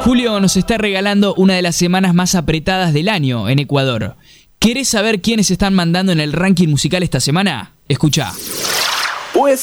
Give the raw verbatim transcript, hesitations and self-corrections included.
Julio nos está regalando una de las semanas más apretadas del año en Ecuador. ¿Querés saber quiénes están mandando en el ranking musical esta semana? Escuchá.